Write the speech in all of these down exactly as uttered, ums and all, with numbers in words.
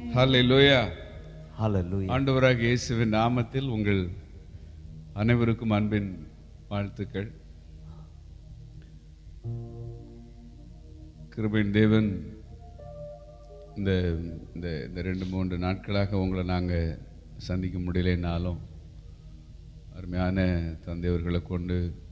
ஹல்லேலூயா. Hallelujah. ஆண்டவராகிய இயேசுவின் நாமத்தில் உங்கள் அனைவருக்கும் அன்பின் வாழ்த்துக்கள். கிருபையின் தேவன் இந்த இந்த இந்த ரெண்டு மூன்று நாட்களாக உங்களை நாங்கள் சந்திக்க முடியலைனாலும் அருமையான தந்தையவர்களை கொண்டு,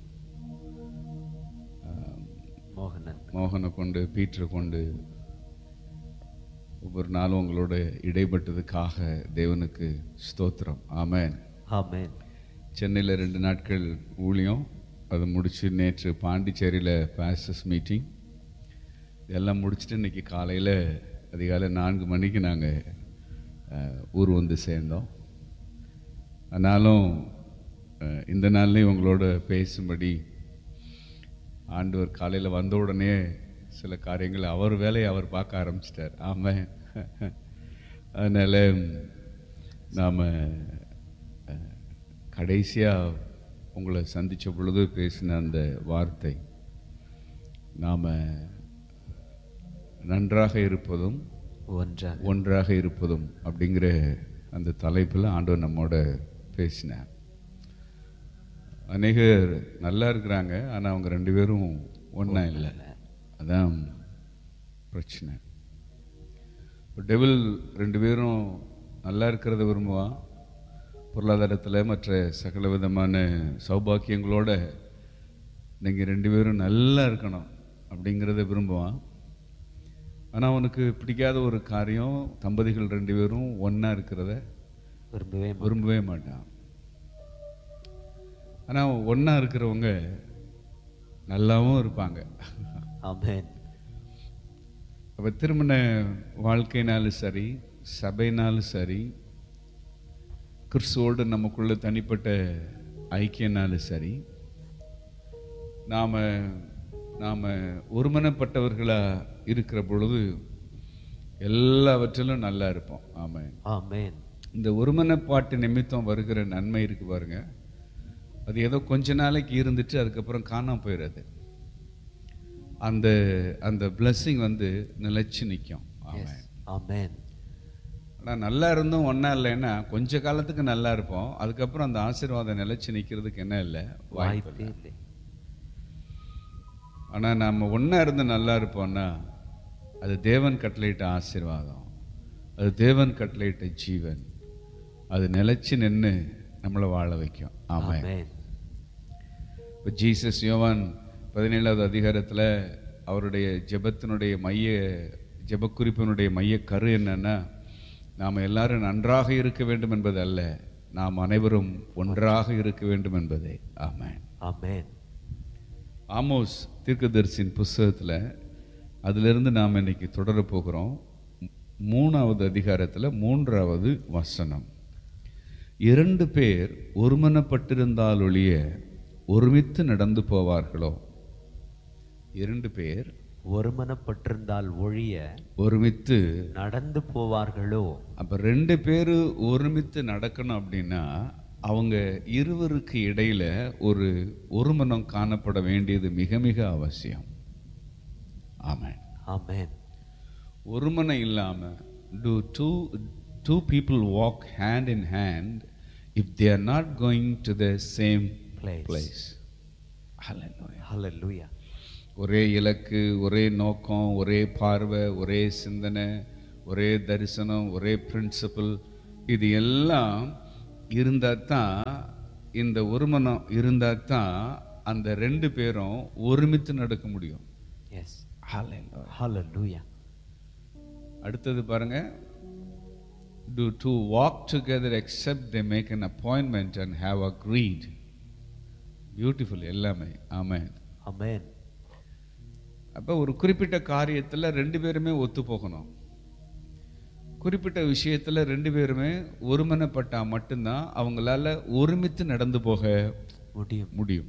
மோகனன் மோகனை கொண்டு, பீட்டரை கொண்டு ஒவ்வொரு நாளும் உங்களோட இடைப்பட்டதுக்காக தேவனுக்கு ஸ்தோத்திரம். ஆமென். ஆமென். சென்னையில் ரெண்டு நாட்கள் ஊழியம், அதை முடித்து நேற்று பாண்டிச்சேரியில் பாஸ்டர்ஸ் மீட்டிங் இதெல்லாம் முடிச்சுட்டு இன்றைக்கி காலையில் அதிகாலை நான்கு மணிக்கு நாங்கள் ஊர் வந்து சேர்ந்தோம். ஆனாலும் இந்த நாள்லேயும் உங்களோட பேசும்படி ஆண்டவர் காலையில் வந்த உடனே சில காரியங்கள் அவர் வேலையை அவர் பார்க்க ஆரம்பிச்சிட்டார். ஆமாம். அதனால் நாம் கடைசியாக உங்களை சந்தித்த பொழுது பேசின அந்த வார்த்தை, நாம் நன்றாக இருப்பதும் ஒன்றாக ஒன்றாக இருப்பதும் அப்படிங்கிற அந்த தலைப்பில் ஆண்டவர் நம்மோட பேசினார். அநேகர் நல்லா இருக்கிறாங்க, ஆனால் அவங்க ரெண்டு பேரும் ஒன்றா இல்லை. அதான் பிரச்சனை. இப்போ டெவில் ரெண்டு பேரும் நல்லா இருக்கிறத விரும்புவான், பொருளாதாரத்தில் மற்ற சகல விதமான சௌபாக்கியங்களோட நீங்கள் ரெண்டு பேரும் நல்லா இருக்கணும் அப்படிங்கிறத விரும்புவான். ஆனால் அவனுக்கு பிடிக்காத ஒரு காரியம், தம்பதிகள் ரெண்டு பேரும் ஒன்றா இருக்கிறத விரும்பவே விரும்பவே மாட்டான். ஆனால் ஒன்றா இருக்கிறவங்க நல்லாவும் இருப்பாங்க. ஆமென். அப்போ திருமண வாழ்க்கைனாலும் சரி, சபைனாலும் சரி, கிறிஸ்துவோடு நமக்குள்ள தனிப்பட்ட ஐக்கியனாலும் சரி, நாம் நாம் ஒருமனப்பட்டவர்களாக இருக்கிற பொழுது எல்லாவற்றிலும் நல்லா இருப்போம். ஆமென். ஆமென். இந்த ஒருமனப்பாட்டு நிமித்தம் வருகிற நன்மை இருக்கு பாருங்க, அது ஏதோ கொஞ்ச நாளைக்கு இருந்துட்டு அதுக்கப்புறம் காணாம போயிடாது. அந்த அந்த பிளஸ்ஸிங் வந்து நிலைச்சு நிற்கும். ஆமென். ஆமென். ஆனால் நல்லா இருந்தும் ஒன்றா இல்லைன்னா கொஞ்ச காலத்துக்கு நல்லா இருப்போம், அதுக்கப்புறம் அந்த ஆசீர்வாதம் நிலைச்சு நிற்கிறதுக்கு என்ன இல்லை, வாய்ப்பு வாய்ப்பே இல்லை. இல்லை. ஆனால் நம்ம ஒன்றா இருந்து நல்லா இருப்போம்னா அது தேவன் கட்டளையிட்ட ஆசீர்வாதம், அது தேவன் கட்டளையிட்ட ஜீவன், அது நிலைச்சு நின்று நம்மளை வாழ வைக்கும். ஆமென். ஆமென். இப்போ ஜீசஸ் யோவான் பதினேழாவது அதிகாரத்தில் அவருடைய ஜெபத்தினுடைய மைய ஜெபக்குறிப்பினுடைய மைய கரு என்னன்னா, நாம் எல்லாரும் நன்றாக இருக்க வேண்டும் என்பது அல்ல, நாம் அனைவரும் ஒன்றாக இருக்க வேண்டும் என்பதே. ஆமென். ஆமென். ஆமோஸ் தீர்க்கதரிசியின் புஸ்தகத்தில் அதிலிருந்து நாம் இன்னைக்கு தொடர போகிறோம். மூணாவது அதிகாரத்தில் மூன்றாவது வசனம், இரண்டு பேர் ஒருமனப்பட்டிருந்தால் ஒழிய ஒருமித்து நடந்து போவார்களோ. இரண்டு பேர் ஒருமனப்பட்டிருந்தால் ஒழிய ஒருமித்து நடந்து போவார்களோ. அப்ப ரெண்டு பேர் ஒருமித்து நடக்கணும் அப்படின்னா அவங்க இருவருக்கு இடையில ஒரு ஒருமனம் காணப்பட வேண்டியது மிக மிக அவசியம். ஆமென். ஆமென். ஒருமனம் இல்லாம do two two people walk hand in hand if they are not going to the same Place. place. Hallelujah. Hallelujah. ஒரே இலக்கு, ஒரே நோக்கம், ஒரே பார்வை, ஒரே சிந்தனை, ஒரே தரிசனம், ஒரே பிரின்சிபல், இது எல்லாம் இருந்தால் தான், இந்த ஒருமனம் இருந்தால் தான் அந்த ரெண்டு பேரும் ஒருமித்து நடக்க முடியும். Yes. Hallelujah. அடுத்தது பாருங்க, do two walk together except they make an appointment and have agreed. Beautiful எல்லாமே. ஆமென். ஆமென். அப்போ ஒரு குறிப்பிட்ட காரியத்தில் ரெண்டு பேருமே ஒத்து போகணும். குறிப்பிட்ட விஷயத்தில் ரெண்டு பேருமே ஒருமனப்பட்டா மட்டும்தான் அவங்களால ஒருமித்து நடந்து போக முடியும் முடியும்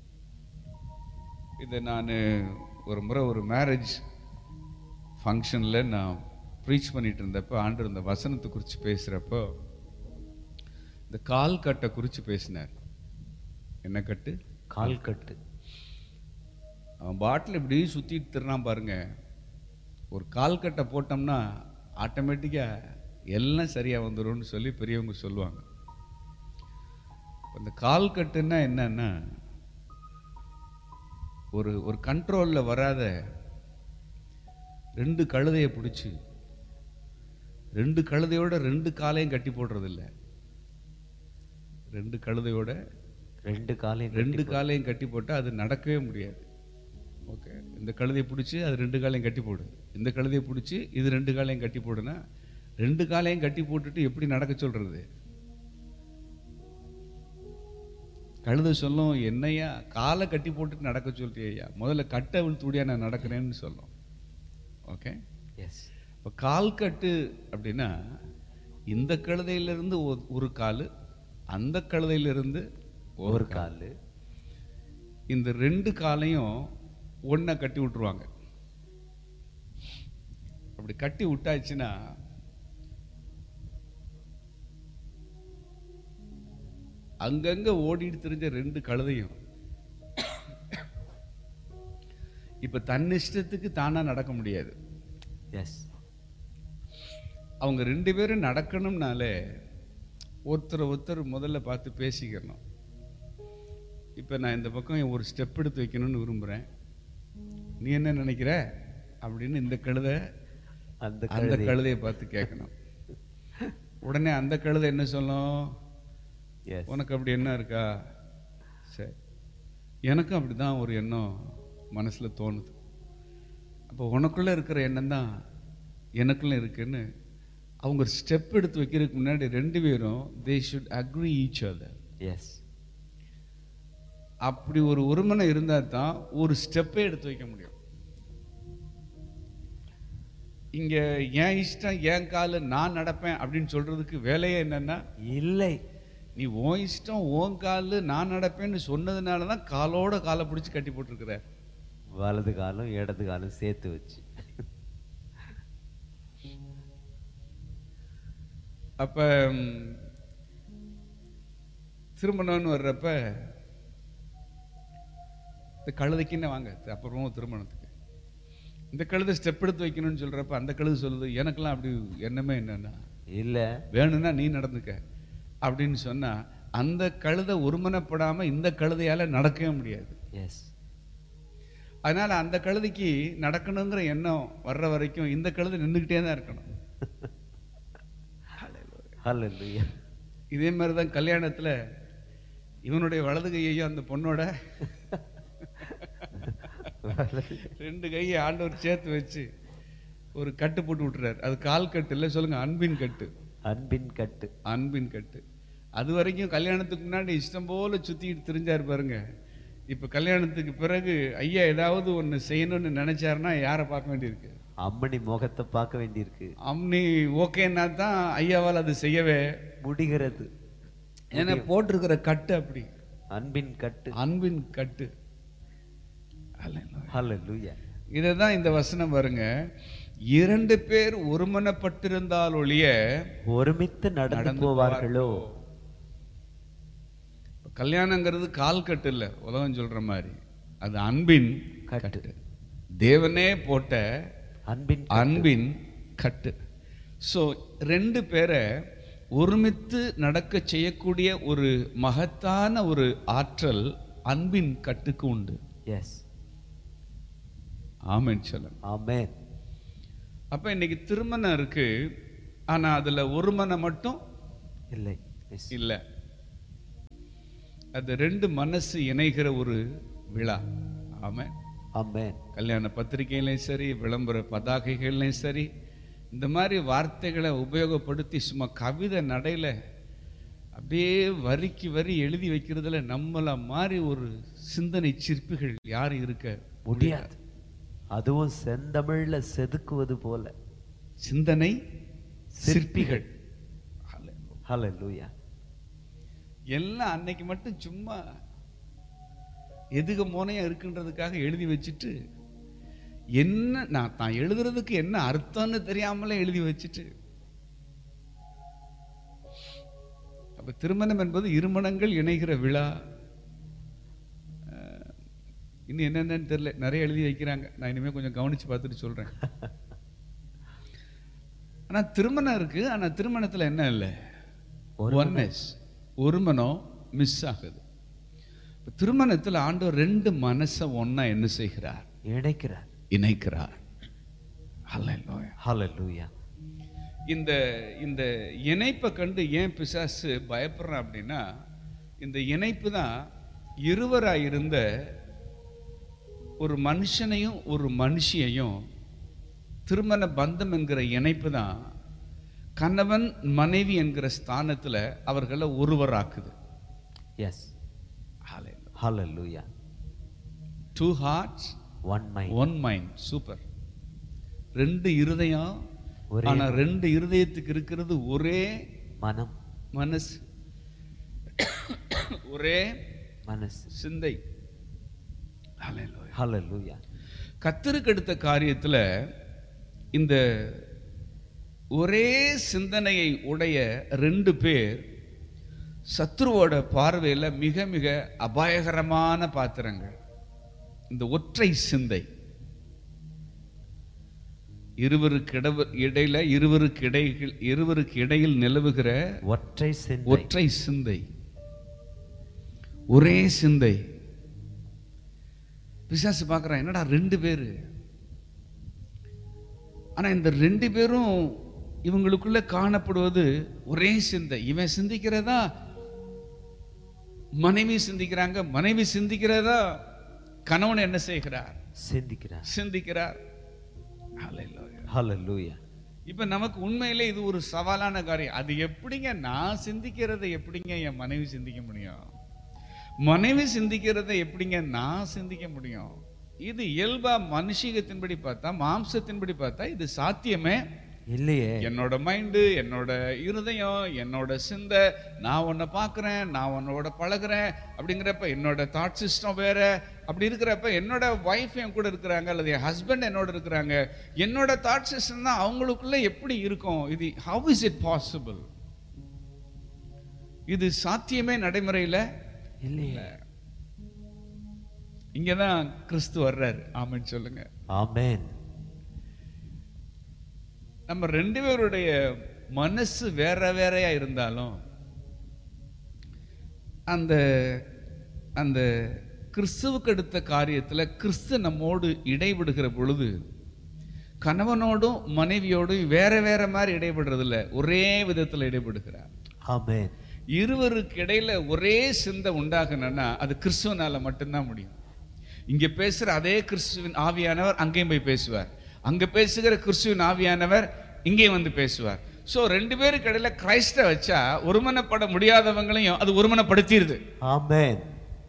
இதை நான் ஒரு முறை ஒரு மேரேஜ் ஃபங்க்ஷனில் நான் ப்ரீச் பண்ணிட்டு இருந்தப்போ ஆண்டவர் இந்த வசனத்தை குறித்து பேசுகிறப்போ இந்த கால் கட்டை குறித்து பேசினார். என்ன கட்டு? கால் கட்டு. அவன் பாட்டில் இப்படி சுற்றிட்டு திருறான் பாருங்க. ஒரு கால் கட்டை போட்டோம்னா ஆட்டோமேட்டிக்காக எல்லாம் சரியாக வந்துடும்னு சொல்லி பெரியவங்க சொல்லுவாங்க. இந்த கால் கட்டுன்னா என்னன்னா, ஒரு ஒரு கண்ட்ரோலில் வராத ரெண்டு கழுதையை பிடிச்சி ரெண்டு கழுதையோட ரெண்டு காலையும் கட்டி போடுறதில்ல. ரெண்டு கழுதையோட ரெண்டு காலையும் ரெண்டு காலையும் கட்டி போட்டால் அது நடக்கவே முடியாது. ஓகே, இந்த கழுதையை பிடிச்சி அது ரெண்டு காலையும் கட்டி போடு, இந்த கழுதையை பிடிச்சி இது ரெண்டு காலையும் கட்டி போடுனா ரெண்டு காலையும் கட்டி போட்டுட்டு எப்படி நடக்க சொல்றது? கழுதை சொல்லும், என்னையா காலை கட்டி போட்டுட்டு நடக்க சொல்றியா, முதல்ல கட்டை விழுத்துடியா நான் நடக்கிறேன்னு சொல்லும். Okay, S. இப்போ கால் கட்டு அப்படின்னா இந்த கழுதையிலிருந்து ஒரு கால், அந்த கழுதையிலிருந்து ஒரு கால், இந்த ரெண்டு காலையும் ஒன்றை கட்டி விட்டுருவாங்க. அப்படி கட்டி விட்டாச்சுன்னா அங்கங்க ஓடிட்டு தெரிஞ்ச ரெண்டு கழுதையும் இப்ப தன்னிஷ்டத்துக்கு தானா நடக்க முடியாது. எஸ். அவங்க ரெண்டு பேரும் நடக்கணும்னாலே ஒருத்தர் ஒருத்தர் முதல்ல பார்த்து பேசிக்கணும். இப்போ நான் இந்த பக்கம் ஒரு ஸ்டெப் எடுத்து வைக்கணும்னு விரும்புகிறேன், நீ என்ன நினைக்கிற அப்படின்னு இந்த கழுதை அந்த அந்த கழுதையை பார்த்து கேட்கணும். உடனே அந்த கழுதை என்ன சொல்லும், உனக்கு அப்படி என்ன இருக்கா, சரி எனக்கும் அப்படி தான் ஒரு எண்ணம் மனசில் தோணுது, அப்போ உனக்குள்ளே இருக்கிற எண்ணம் தான் எனக்குள்ளே இருக்குன்னு அவங்க ஒரு ஸ்டெப் எடுத்து வைக்கிறதுக்கு முன்னாடி ரெண்டு பேரும் they should agri each other. S. அப்படி ஒரு ஒருமனை இருந்தால் தான் ஒரு ஸ்டெப்பே எடுத்து வைக்க முடியும். இங்க என் இஷ்டம் என் காலு நான் நடப்பேன் அப்படின்னு சொல்றதுக்கு வேலையே என்னன்னா இல்லை, நீ உன் இஷ்டம் உன் காலு நான் நடப்பேன்னு சொன்னதுனால தான் காலோட காலை பிடிச்சி கட்டி போட்டிருக்கிற. வலது காலம் இடது காலம் சேர்த்து வச்சு. அப்ப திருமணம்னு வர்றப்ப இந்த கழுதைக்குன்னு வாங்க அப்புறமா திருமணத்துக்கு இந்த கழுதை ஸ்டெப் எடுத்து வைக்கணும்னு சொல்றப்ப அந்த கழுதை சொல்லுது, எனக்கெல்லாம் அப்படி எண்ணமே என்னன்னா இல்ல, வேணும்னா நீ நடந்துக்க அப்படின்னு சொன்னா அந்த கழுதை ஒருமனப்படாம இந்த கழுதையால நடக்கவே முடியாது. எஸ். அதனால அந்த கழுதைக்கு நடக்கணுங்கிற எண்ணம் வர்ற வரைக்கும் இந்த கழுதை நின்றுகிட்டே தான் இருக்கணும். ஹல்லேலூயா. இதே மாதிரிதான் கல்யாணத்துல இவனுடைய வலது கையையும் அந்த பொண்ணோட ரெண்டு கையை ஆண்டவர் சேர்த்து வச்சு ஒரு கட்டு போட்டு விட்டுறாரு. அது கால் கட்டு இல்லை, சொல்லுங்க அன்பின் கட்டு. அன்பின் கட்டு. அன்பின் கட்டு. அது வரைக்கும் கல்யாணத்துக்கு முன்னாடி இஷ்டம் போல சுத்திட்டு தெரிஞ்சாரு பாருங்க. இப்ப கல்யாணத்துக்கு பிறகு ஐயா ஏதாவது ஒண்ணு செய்யணும்னு நினைச்சாருன்னா யாரை பார்க்க வேண்டியிருக்கு? அம்மனி முகத்தை பார்க்க வேண்டியிருக்கு. அம்மனி ஓகேன்னா தான் ஐயாவால் அது செய்யவே முடிகிறது. ஏன்னா போட்டிருக்கிற கட்டு அப்படி அன்பின் கட்டு. அன்பின் கட்டு. ஹல்லேலூயா. இதுதான் இந்த வசனம் பாருங்க, இரண்டு பேர் ஒருமனப்பட்டிருந்தால் ஒழிய ஒருமித்து நடந்து போவார்களோ. கல்யாணங்கிறது கால் கட்டு இல்லை, உலகம் சொல்ற மாதிரி அது அன்பின் கட்டு. தேவனே போட்ட அன்பின் அன்பின் கட்டு. ஸோ ரெண்டு பேரை ஒருமித்து நடக்க செய்யக்கூடிய ஒரு மகத்தான ஒரு ஆற்றல் அன்பின் கட்டுக்கு உண்டு. எஸ். ஆமென் சொல்லுங்க. ஆமென். அப்ப இன்னைக்கு திருமணம் இருக்கு, ஆனா அதுல ஒரு மனம் மட்டும் இல்லை இல்ல. அது ரெண்டு மனசு இணைகிற ஒரு விழா. ஆமென். ஆமென். கல்யாண பத்திரிகையிலையும் சரி, விளம்பர பதாகைகள்லையும் சரி, இந்த மாதிரி வார்த்தைகளை உபயோகப்படுத்தி சும்மா கவிதை நடையில அப்படியே வரிக்கு வரி எழுதி வைக்கிறதுல நம்மள மாதிரி ஒரு சிந்தனை சிற்பிகள் யாரும் இருக்க முடியாது. அதுவும் செந்தமிழ்ல செதுக்குவது போல சிந்தனை சிற்பிகள். ஹல்லேலூயா. எல்லாம் அன்னைக்கு மட்டும் சும்மா எதுக மோனையா இருக்குன்றதுக்காக எழுதி வச்சுட்டு என்ன நான் தான் எழுதுறதுக்கு என்ன அர்த்தம்னு தெரியாமலே எழுதி வச்சுட்டு. அப்ப திருமணம் என்பது இருமணங்கள் இணைகிற விழா. இன்னும் என்னென்னு தெரியல, நிறைய எழுதி வைக்கிறாங்க. நான் இனிமேல் கொஞ்சம் கவனிச்சு பார்த்துட்டு சொல்றேன். ஆனா திருமணம் இருக்கு, ஆனா திருமணத்துல என்ன இல்லை? ஒன்னஸ், ஒரு மனம் மிஸ் ஆகுது. திருமணத்தில் ஆண்டவர் ரெண்டு மனசை ஒன்னா என்ன செய்கிறார்? இணைக்கிறார், இணைக்கிறார். ஹல்லேலூயா, ஹல்லேலூயா. இந்த இந்த இணைப்பை கண்டு ஏன் பிசாசு பயப்படுறான் அப்படின்னா, இந்த இணைப்பு தான் இருவராய் இருந்த ஒரு மனுஷனையும் ஒரு மனுஷியையும், திருமண பந்தம் என்கிற இணைப்பு தான் கணவன் மனைவி என்கிற ஸ்தானத்தில் அவர்களை ஒருவராக்குது. எஸ், ஹல்லேலூயா. Two hearts one mind, one mind. Super. ரெண்டு இருதயம், ஒரே ஆனா ரெண்டு இருதயத்துக்கு இருக்கிறது ஒரே மனம், மனசு, ஒரே மனசு, சிந்தை. ஹல்லேலூயா. கர்த்தருக்கு எடுத்த காரியத்துல இந்த ஒரே சிந்தனையை உடைய ரெண்டு பேர் சத்ருவோட பார்வையில மிக மிக அபாயகரமான பாத்திரங்கள். இந்த ஒற்றை சிந்தை, இருவருக்கு இடையில இருவருக்கு இடையில் இருவருக்கு இடையில் நிலவுகிற ஒற்றை சிந்தை, ஒற்றை சிந்தை, ஒரே சிந்தை. பிசாசு பார்க்கறான், என்னடா ரெண்டு பேரு, ஆனா இந்த ரெண்டு பேரும் இவங்களுக்குள்ள காணப்படுவது ஒரே சிந்தை. இவன் சிந்திக்கிறதா மனைவி சிந்திக்கிறாங்க, மனைவி சிந்திக்கிறதா கணவன் என்ன செய்கிறார்? சிந்திக்கிறார், சிந்திக்கிறார். ஹல்லேலூயா. இப்ப நமக்கு உண்மையிலே இது ஒரு சவாலான காரியம். அது எப்படிங்க நான் சிந்திக்கிறதை எப்படிங்க என் மனைவி சிந்திக்க முடியும்? மனைவி சிந்திக்கிறதை எப்படிங்க நான் சிந்திக்க முடியும்? இது இயல்பா மனுஷிகத்தின்படி பார்த்தா, மாம்சத்தின்படி பார்த்தா இது சாத்தியமே இல்லையே. என்னோட மைண்டு, என்னோட இருதயம், என்னோட சிந்தை, நான் உன்னை பார்க்குறேன், நான் உன்னோட பழகுறேன் அப்படிங்கிறப்ப என்னோட தாட் சிஸ்டம் வேற. அப்படி இருக்கிறப்ப என்னோட ஒய்ஃப் என் கூட இருக்கிறாங்க, அல்லது என் ஹஸ்பண்ட் என்னோட இருக்கிறாங்க, என்னோட தாட் சிஸ்டம் தான் அவங்களுக்குள்ள எப்படி இருக்கும்? இது ஹவ் இஸ் இட் பாசிபிள்? இது சாத்தியமே நடைமுறையில் இல்லையே. இங்கதான் கிறிஸ்து வர்றாரு. ஆமென் சொல்லுங்க. ஆமென். நம்ம ரெண்டு பேருடைய மனசு வேற வேறையா இருந்தாலும் அந்த அந்த கிறிஸ்துவுக்கு அடுத்த காரியத்துல கிறிஸ்து நம்மோடு இடைபடுகிற பொழுது கணவனோடும் மனைவியோடும் வேற வேற மாதிரி இடைபடுறது இல்ல, ஒரே விதத்துல இடைபடுகிறார். ஆமென். இருவருக்கு இடையில ஒரே சிந்தை உண்டாகணும்னா அது கிறிஸ்துவனால மட்டும்தான் முடியும். இங்க பேசுற அதே கிறிஸ்துவின் ஆவியானவர் அங்கேயும் போய் பேசுவார், அங்க பேசுகிற கிறிஸ்துவின் ஆவியானவர் இங்கே வந்து பேசுவார். சோ ரெண்டு பேருக்கு இடையில கிறிஸ்த வச்சா ஒருமனப்பட முடியாதவங்களையும் அது ஒருமனப்படுத்திடுது. ஆமென்,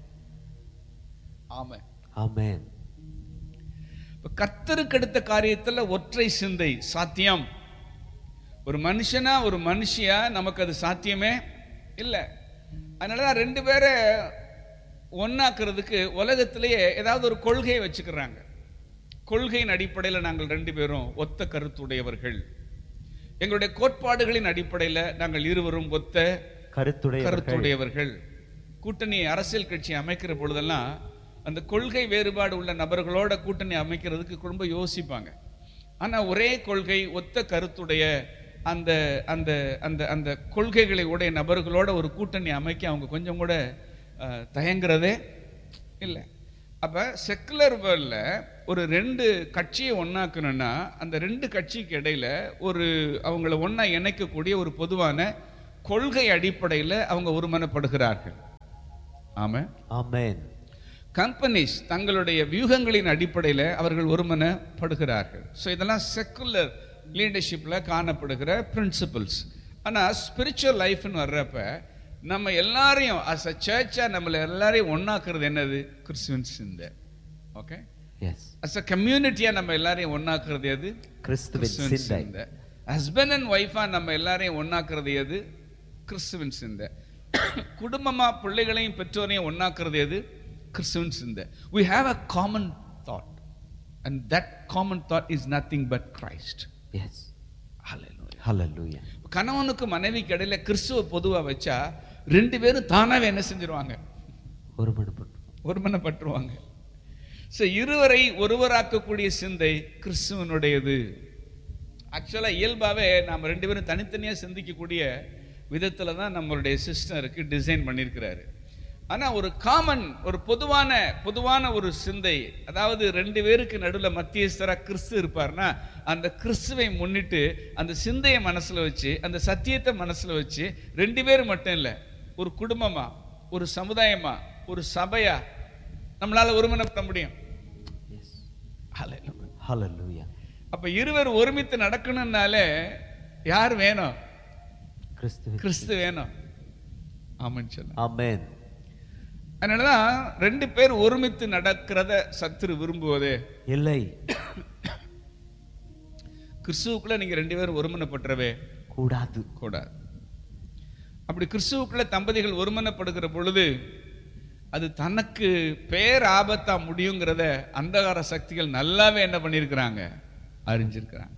ஆமென், ஆமென். கர்த்தருக்கு அடுத்த காரியத்துல ஒற்றை சிந்தை சாத்தியம். ஒரு மனுஷனா ஒரு மனுஷியா நமக்கு அது சாத்தியமே இல்லை. அதனாலதான் ரெண்டு பேரை ஒன்னாக்குறதுக்கு உலகத்திலேயே ஏதாவது ஒரு கொள்கையை வச்சுக்கிறாங்க. கொள்கையின் அடிப்படையில் நாங்கள் ரெண்டு பேரும் ஒத்த கருத்துடையவர்கள், எங்களுடைய கோட்பாடுகளின் அடிப்படையில் நாங்கள் இருவரும் ஒத்த கருத்துடையவர்கள். கூட்டணி அரசியல் கட்சி அமைக்கிற பொழுதெல்லாம் அந்த கொள்கை வேறுபாடு உள்ள நபர்களோட கூட்டணி அமைக்கிறதுக்கு ரொம்ப யோசிப்பாங்க. ஆனா ஒரே கொள்கை ஒத்த கருத்துடைய அந்த அந்த அந்த அந்த கொள்கைகளை உடைய நபர்களோட ஒரு கூட்டணி அமைக்க அவங்க கொஞ்சம் கூட தயங்குறதே இல்லை. அப்ப செக்குலர் வேர்ல்ட்ல ஒரு ரெண்டு கட்சியை ஒன்னாக்கணும்னா அந்த ரெண்டு கட்சிக்கு இடையில ஒரு அவங்கள ஒன்னா இணைக்கக்கூடிய ஒரு பொதுவான கொள்கை அடிப்படையில் அவங்க ஒருமனப்படுகிறார்கள். ஆமென், ஆமென். கம்பெனிஸ் தங்களுடைய வியூகங்களின் அடிப்படையில் அவர்கள் ஒருமனப்படுகிறார்கள். ஸோ இதெல்லாம் செக்குலர் லீடர்ஷிப்ல காணப்படுகிற பிரின்சிபிள்ஸ். ஆனா ஸ்பிரிச்சுவல் லைஃப்னு வர்றப்ப நம்ம எல்லாரையும் அஸ் அ சர்ச்சா நம்மள எல்லாரையும் ஒன்னாக்குறது என்னது? கிறிஸ்துவின் சிந்தை. Okay, S. அஸ் அ கம்யூனிட்டியா நம்ம எல்லாரையும் ஒன்னாக்குறது எது? கிறிஸ்துவின் சிந்தை. ஹஸ்பண்ட் அண்ட் ஒய்ஃபா நம்ம எல்லாரையும் ஒன்னாக்குறது எது? கிறிஸ்துவின் சிந்தை. குடும்பமா பிள்ளைகளையும் பெற்றோரையும் ஒன்னாக்குறது எது? கிறிஸ்துவின் சிந்தை. We have a common thought and that common thought is nothing but Christ. Yes. Hallelujah. Hallelujah. கணவனுக்கு மனைவிக்கு இடையில கிறிஸ்துவ பொதுவா வச்சா ரெண்டு பேரும் தானாவே என்ன செஞ்சிருவாங்க? ஒருமனப்பட்டுருவாங்க. சோ இருவரை ஒருவராக்கக்கூடிய சிந்தை கிறிஸ்துவனுடையது. ஆக்சுவலா இயல்பாவே நாம் ரெண்டு பேரும் தனித்தனியா சிந்திக்கக்கூடிய விதத்துல தான் நம்மளுடைய சிஸ்டருக்கு டிசைன் பண்ணியிருக்கிறாரு. ஆனா ஒரு காமன், ஒரு பொதுவான பொதுவான ஒரு சிந்தை, அதாவது ரெண்டு பேருக்கு நடுவில் மத்தியஸ்தரா கிறிஸ்து இருப்பார்னா அந்த கிறிஸ்துவை முன்னிட்டு அந்த சிந்தையை மனசுல வச்சு, அந்த சத்தியத்தை மனசுல வச்சு, ரெண்டு பேரும் மட்டும் இல்லை, ஒரு குடும்பமா, ஒரு சமுதாயமா, ஒரு சபையா நம்மளால ஒருமனப்பட முடியும். ஹல்லேலூயா. அப்ப இருவர் ஒருமித்து நடக்கணும்னாலே யார் வேணும்? கிறிஸ்து. கிறிஸ்து வேணும். ஆமென் சொல்லுங்க. ஆமென். அதனாலதான் ரெண்டு பேர் ஒருமித்து நடக்கிறத சத்துரு விரும்புவதே இல்லை. கிறிஸ்துவுக்குள்ள நீங்க ரெண்டு பேரும் ஒருமனப்பற்றவே கூடாது கூடாது. அப்படி கிறிஸ்துவுக்குள்ள தம்பதிகள் ஒருமனப்படுகிற பொழுது அது தனக்கு பேர் ஆபத்தா முடியுங்கிறத அந்தகார சக்திகள் நல்லாவே என்ன பண்ணிருக்கிறாங்க, அறிஞ்சிருக்கிறாங்க.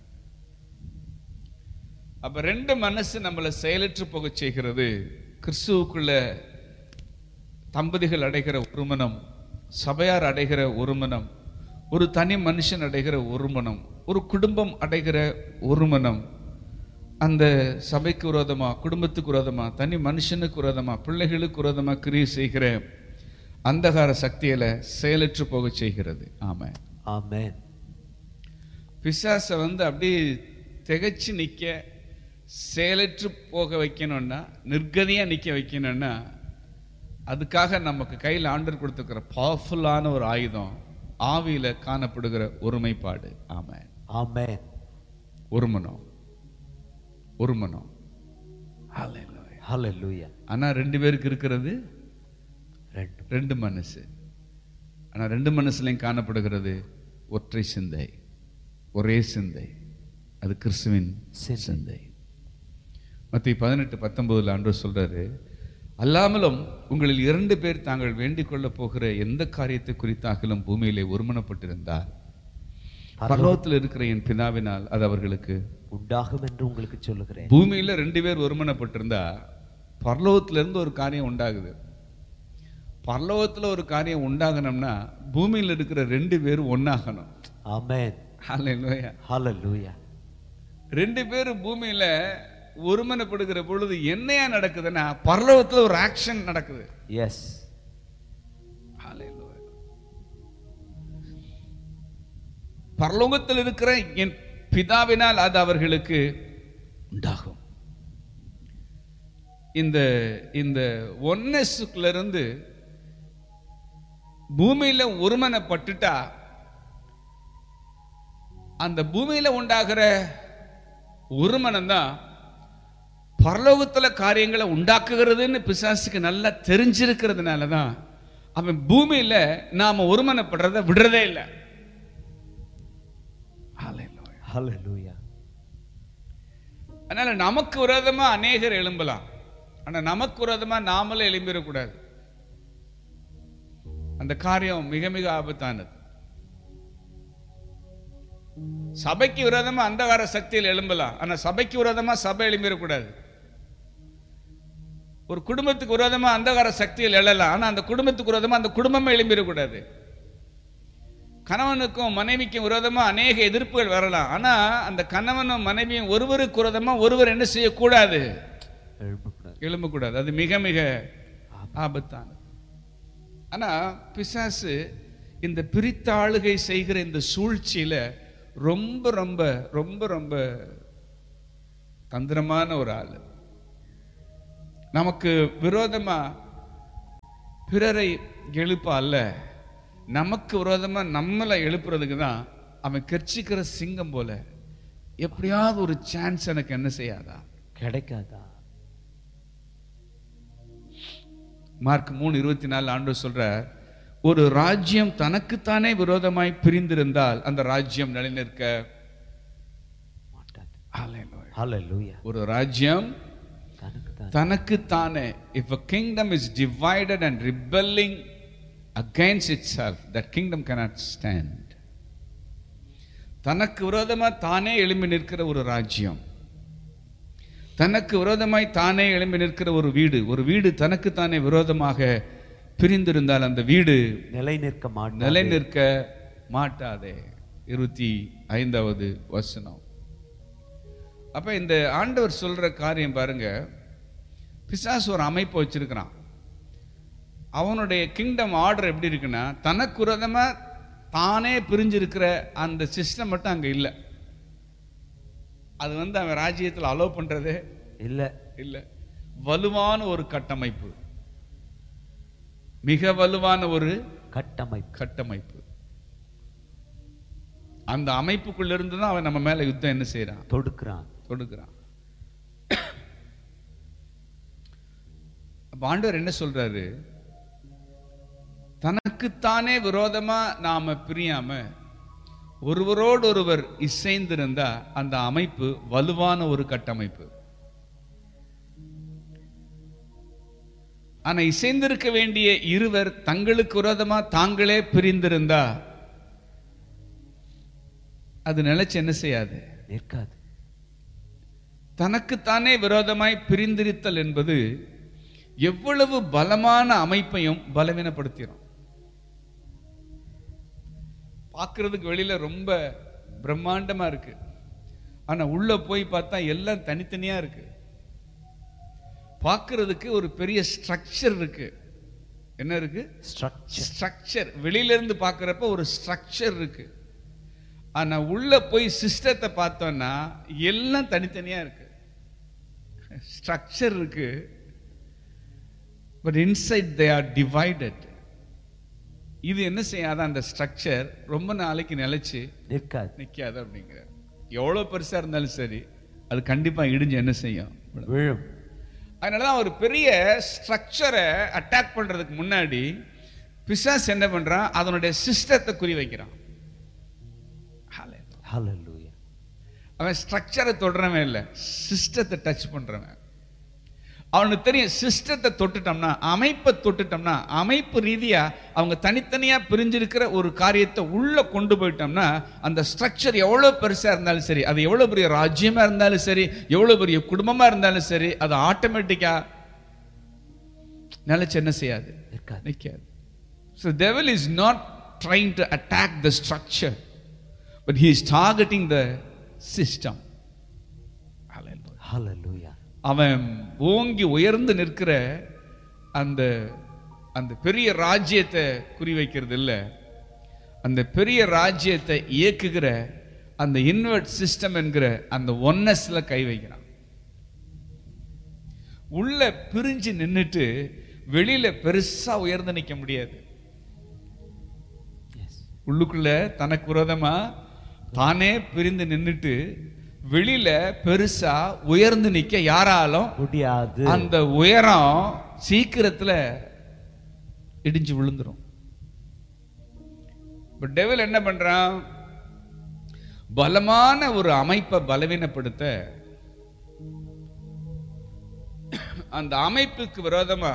அப்ப ரெண்டு மனசு நம்மளை செயலற்று போக செய்கிறது. கிறிஸ்துவுக்குள்ள தம்பதிகள் அடைகிற ஒருமனம், சபையார் அடைகிற ஒருமனம், ஒரு தனி மனுஷன் அடைகிற ஒருமனம், ஒரு குடும்பம் அடைகிற ஒருமனம், அந்த சபைக்கு விரோதமா, குடும்பத்துக்கு விரோதமா, தனி மனுஷனுக்கு விரோதமா, பிள்ளைகளுக்கு விரோதமா கிரியை செய்கிற அந்தகார சக்தியில செயலற்று போக செய்கிறது. ஆமென். ஆமென். பிசாச வந்து அப்படியே திகைச்சு நிக்க, செயலற்று போக வைக்கணும்னா, நிர்கதியா நிக்க வைக்கணும்னா, அதுக்காக நமக்கு கையில் ஆண்டவர் கொடுத்துக்கிற பவர்ஃபுல்லான ஒரு ஆயுதம் ஆவியில காணப்படுகிற ஒருமைப்பாடு. ஆமென். ஆமென். ஒருமனம், ஒருமனம். ஹல்லேலூயா. ஹல்லேலூயா. ஆனா ரெண்டு பேருக்கு இருக்கிறது ரெண்டு ரெண்டு மனசு. ஆனா ரெண்டு மனசுலையும் காணப்படுகிறது ஒற்றை சிந்தை, ஒரே சிந்தை. அது கிறிஸ்துவின் சிந்தை. மத்தேயு பதினெட்டு பத்தொன்பதுல ஆண்டவர் சொல்றாரு, அல்லாமலும் உங்களில் இரண்டு பேர் தாங்கள் வேண்டிக் கொள்ள போகிற எந்த காரியத்தை குறித்தாகலும் பூமியிலே ஒருமனப்பட்டிருந்தால் பரலோகத்தில் இருக்கிற என் பிதாவினால் அது அவர்களுக்கு உண்டாகும் என்று உங்களுக்கு சொல்லுகிறேன். பூமியில ரெண்டு பேர் ஒருமனப்பட்டிருந்தா பரலோகத்துல இருந்து ஒரு காரியம் உண்டாகுது. பரலோகத்துல ஒரு காரியம் உண்டாகணும்னா பூமியில இருக்கிற ரெண்டு பேரும் ஒன்னாகணும். ஆமென். ஹல்லேலூயா. ஹல்லேலூயா. ரெண்டு பேரும் பூமியில ஒருமனப்படுகிற பொழுது என்னையா நடக்குதுன்னா பரலோகத்துல ஒரு ஆக்ஷன் நடக்குது. எஸ். ஹல்லேலூயா. பரலோகத்தில் இருக்கிற என் பிதாவினால் அது அவர்களுக்கு உண்டாகும். இந்த இந்த ஒன்னஸுக்குள்ள இருந்து பூமியில ஒருமனப்பட்டுட்டா அந்த பூமியில உண்டாகிற ஒருமனம் தான் பரலோகத்துல காரியங்களை உண்டாக்குகிறதுன்னு பிசாசுக்கு நல்லா தெரிஞ்சிருக்கிறதுனால தான் அவன் பூமியில நாம ஒருமனப்படுறத விடுறதே இல்லை. ஹல்லேலூயா. அதனால நமக்கு விரோதமா அநேகர் எழும்பலாம், ஆனா நமக்கு விரோதமா நாமளே எழும்பிடக்கூடாது. அந்த காரியம் மிக மிக ஆபத்தானது. சபைக்கு விரோதமா அந்தகார சக்தியில் எழும்பலாம், ஆனா சபைக்கு விரோதமா சபை எழும்பிடக்கூடாது. ஒரு குடும்பத்துக்கு விரோதமா அந்தகார சக்தியில் எழலாம், ஆனா அந்த குடும்பத்துக்கு விரோதமா அந்த குடும்பமே எழும்பிடக்கூடாது. கணவனுக்கும் மனைவிக்கும் விரோதமா அநேக எதிர்ப்புகள் வரலாம், ஆனா அந்த கணவனும் மனைவியும் ஒருவருக்கு விரோதமா ஒருவர் என்ன செய்யக்கூடாது, எழும்பக்கூடாது. அது மிக மிக ஆபத்தானது. ஆனா பிசாசு இந்த பிரித்தாளுகை செய்கிற இந்த சூழ்ச்சியில ரொம்ப ரொம்ப ரொம்ப ரொம்ப தந்திரமான ஒரு ஆளு. நமக்கு விரோதமா பிறரை எழுப்ப அல்ல, நமக்கு விரோதமா நம்மளை எழுப்புறதுக்கு தான் அவன் கர்ச்சிக்கிற சிங்கம் போல எப்படியாவது ஒரு சான்ஸ் எனக்கு என்ன செய்யாதா, கிடைக்காதா. மார்க் மூணு இருபத்தி நாலு ஆண்டவர் சொல்றார், ஒரு ராஜ்யம் தனக்குத்தானே விரோதமாய் பிரிந்திருந்தால் அந்த ராஜ்யம் நிலைநிற்க மாட்டாது. ஹல்லேலூயா. ஒரு ராஜ்யம் தனக்குத்தானே, if a kingdom is divided and rebelling against itself, that kingdom cannot stand. தனக்கு விரோதமா தானே எழும்பி நிற்கிற ஒரு ராஜ்யம், தனக்கு விரோதமாய் தானே எழும்பி நிற்கிற ஒரு வீடு, ஒரு வீடு தனக்கு தானே விரோதமாக பிரிந்திருந்தால் அந்த வீடு நிலை நிற்க மாட்டாது. நிலை நிற்க மாட்டாதே. இருபத்தி ஐந்தாவது வசனம். அப்ப இந்த ஆண்டவர் சொல்ற காரியம் பாருங்க, பிசாசு ஒரு அமைப்பு வச்சிருக்கிறான். அவனுடைய கிங்டம் ஆர்டர் எப்படி இருக்குன்னா, தனக்கு விரோதமா தானே பிரிஞ்சிருக்கிற அந்த சிஸ்டம் மட்டும் அங்க இல்லை. அது வந்து அவன் ராஜ்யத்தில் அலோவ் பண்றதே இல்ல இல்ல. வலுவான ஒரு கட்டமைப்பு, மிக வலுவான ஒரு கட்டமைப்பு கட்டமைப்பு. அந்த அமைப்புக்குள்ள இருந்து தான் அவன் நம்ம மேல யுத்தம் என்ன செய்யறான், தொடுக்கிறான் தொடுக்கிறான். அப்ப ஆண்டவர் என்ன சொல்றாரு, தனக்குத்தானே விரோதமா நாம பிரியாம ஒருவரோடு ஒருவர் இசைந்திருந்தா அந்த அமைப்பு வலுவான ஒரு கட்டமைப்பு. ஆனா இசைந்திருக்க வேண்டிய இருவர் தங்களுக்கு விரோதமா தாங்களே பிரிந்திருந்தா அது நிலைச்சு என்ன செய்யாது, நிற்காது. தனக்குத்தானே விரோதமாய் பிரிந்திருத்தல் என்பது எவ்வளவு பலமான அமைப்பையும் பலவீனப்படுத்திடும். பார்க்கறதுக்கு வெளியில ரொம்ப பிரம்மாண்டமா இருக்கு, ஆனா உள்ள போய் பார்த்தா எல்லாம் தனித்தனியா இருக்கு. பார்க்கறதுக்கு ஒரு பெரிய ஸ்ட்ரக்சர் இருக்கு. என்ன இருக்கு? ஸ்ட்ரக்சர். ஸ்ட்ரக்சர். வெளியில இருந்து பார்க்கறப்ப ஒரு ஸ்ட்ரக்சர் இருக்கு, ஆனா உள்ள போய் சிஸ்டத்தை பார்த்தோம்னா எல்லாம் தனித்தனியா இருக்கு. ஸ்ட்ரக்சர் இருக்கு, but inside they are divided. இது என்ன செய்யாத அந்த ஸ்ட்ரக்சர் ரொம்ப நாளைக்கு நிலைச்சு நிற்காது, நிற்காது அப்படிங்கிற. எவ்வளவு பெருசா இருந்தாலும் சரி அது கண்டிப்பா இடிஞ்சு என்ன செய்யும், விழும். அதனாலதான் ஒரு பெரிய ஸ்ட்ரக்சரை அட்டாக் பண்றதுக்கு முன்னாடி பிசாசு என்ன பண்றான், அதனுடைய சிஸ்டத்தை குறி வைக்கிறான். ஹல்லேலூயா. அவன் ஸ்ட்ரக்சரை தொடுறவன் இல்லை, சிஸ்டத்தை டச் பண்றவன். அவனுக்கு தெரியும், சிஸ்டத்தை தொட்டுட்டோம்னா, அமைப்பை தொட்டுட்டோம்னா, அமைப்பு ரீதியா அவங்க தனித்தனியா பிரிஞ்சிருக்கிற ஒரு காரியத்தை உள்ள கொண்டு போயிட்டோம்னா அந்த ஸ்ட்ரக்சர் எவ்வளவு பெருசா இருந்தாலும் சரி, அது எவ்வளவு பெரிய ராஜ்யமா இருந்தாலும் சரி, எவ்வளவு பெரிய குடும்பமா இருந்தாலும் சரி, அது ஆட்டோமேட்டிக்கா நிலைச்சு என்ன செய்யாது, நிற்காது. So the devil is not trying to attack the structure, but he is targeting the system. Hallelujah. Hallelujah. அவன் ஓங்கி உயர்ந்து நிற்கிற அந்த அந்த பெரிய ராஜ்யத்தை குறிவைக்கிறது இல்லை, அந்த பெரிய ராஜ்யத்தை இயக்குகிற அந்த இன்வெர்ட் சிஸ்டம் என்கிற அந்த ஒன்னஸ்ல கை வைக்கிறான். உள்ள பிரிஞ்சு நின்னுட்டு வெளியில பெருசா உயர்ந்து நிற்க முடியாது. உள்ளுக்குள்ள தனக்கு விரோதமா தானே பிரிந்து நின்னுட்டு வெளியில பெருசா உயர்ந்து நிக்க யாராலும் முடியாது. அந்த உயரம் சீக்கிரத்துல இடிஞ்சு விழுந்துரும். பட் டெவில் என்ன பண்றான், பலமான ஒரு அமைப்பை பலவீனப்படுத்த அந்த அமைப்புக்கு விரோதமா